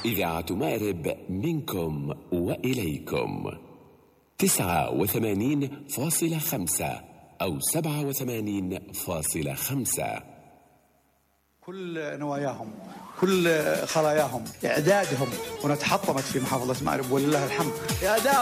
إذاعة مأرب منكم وإليكم 89.5 أو 87.5. كل نواياهم، كل خلاياهم، إعدادهم، هنا تحطمت في محافظة مأرب ولله الحمد. يا